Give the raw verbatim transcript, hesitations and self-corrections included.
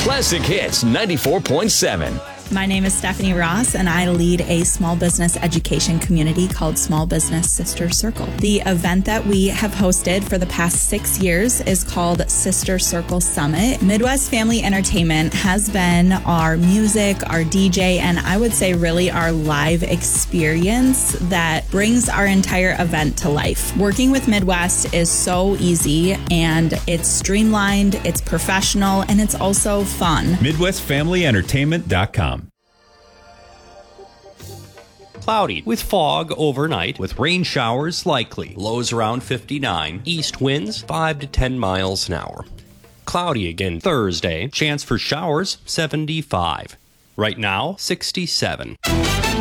Classic Hits ninety-four point seven. My name is Stephanie Ross, and I lead a small business education community called Small Business Sister Circle. The event that we have hosted for the past six years is called Sister Circle Summit. Midwest Family Entertainment has been our music, our D J, and I would say really our live experience that brings our entire event to life. Working with Midwest is so easy, and it's streamlined, it's professional, and it's also fun. Midwest Family Entertainment dot com. Cloudy with fog overnight with rain showers likely. Lows around fifty-nine. East winds five to ten miles an hour. Cloudy again Thursday. Chance for showers seventy-five. Right now sixty-seven.